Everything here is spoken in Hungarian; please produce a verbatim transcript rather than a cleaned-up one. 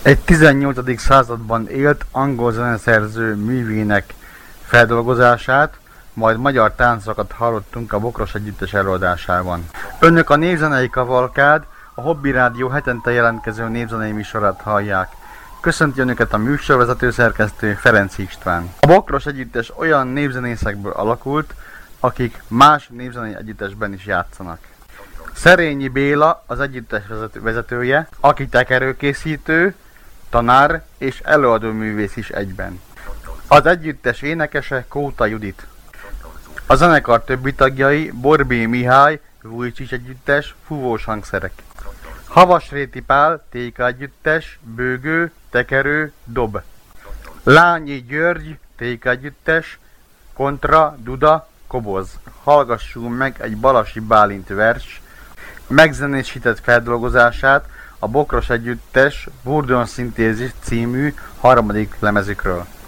Egy tizennyolcadik században élt angol zeneszerző művének feldolgozását, majd magyar táncokat hallottunk a Bokros Együttes előadásában. Önök a Népzenei Kavalkád, a Hobby Rádió hetente jelentkező népzenei műsorát hallják. Köszönti Önöket a műsorvezető szerkesztő Ferenc István. A Bokros Együttes olyan népzenészekből alakult, akik más népzenei együttesben is játszanak. Szerényi Béla az együttes vezetője, aki tekerőkészítő, tanár és előadóművész is egyben. Az együttes énekese Kóta Judit. A zenekar többi tagjai Borbély Mihály, Vujcsics együttes, fúvós hangszerek. Havasréti Pál, Téka együttes, bőgő, tekerő, dob. Lányi György, Téka együttes, kontra, duda, koboz. Hallgassunk meg egy Balasi Bálint vers, megzenésített feldolgozását a Bokros Együttes Burdon Szintézis című harmadik lemezükről.